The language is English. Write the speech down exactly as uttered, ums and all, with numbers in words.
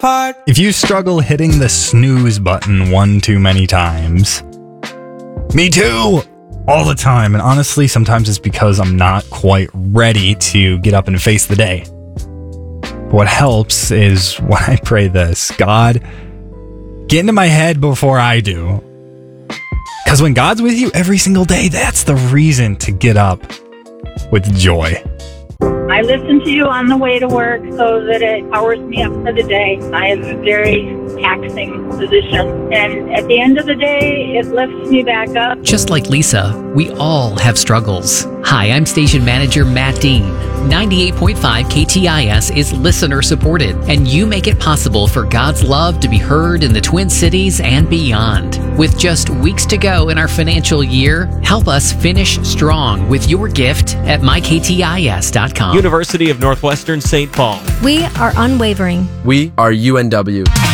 apart. If you struggle hitting the snooze button one too many times, me too, all the time. And honestly, sometimes it's because I'm not quite ready to get up and face the day. But what helps is when I pray this: God, get into my head before I do. Because when God's with you every single day, that's the reason to get up with joy. I listen to you on the way to work so that it powers me up for the day. I have a very taxing position, and at the end of the day, it lifts me back up. Just like Lisa, we all have struggles. Hi, I'm station manager Matt Dean. ninety-eight point five K T I S is listener supported, and you make it possible for God's love to be heard in the Twin Cities and beyond. With just weeks to go in our financial year, help us finish strong with your gift at my k t i s dot com. University of Northwestern Saint Paul. We are unwavering. We are U N W.